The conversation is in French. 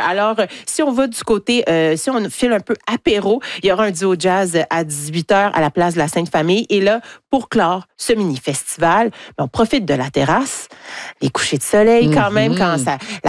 Alors, si on va du côté, si on file un peu apéro, il y aura un duo jazz à 18h à la place de la Sainte-Famille. Et là, pour clore ce mini-festival, on profite de la terrasse, les couchers de soleil quand même, quand ça,